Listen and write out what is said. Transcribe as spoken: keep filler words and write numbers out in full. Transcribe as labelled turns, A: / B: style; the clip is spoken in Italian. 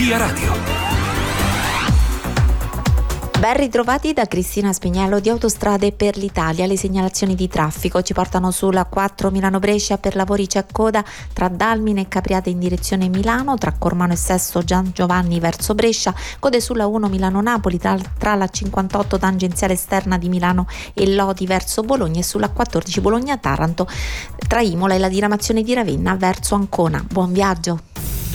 A: Via Radio.
B: Ben ritrovati da Cristina Spignello di Autostrade per l'Italia. Le segnalazioni di traffico ci portano sulla quattro Milano-Brescia. Per lavori c'è coda tra Dalmine e Capriate in direzione Milano, tra Cormano e Sesto Gian Giovanni verso Brescia, code sulla uno Milano-Napoli tra, tra la cinquantotto tangenziale esterna di Milano e Lodi verso Bologna e sulla quattordici Bologna-Taranto tra Imola e la diramazione di Ravenna verso Ancona. Buon viaggio!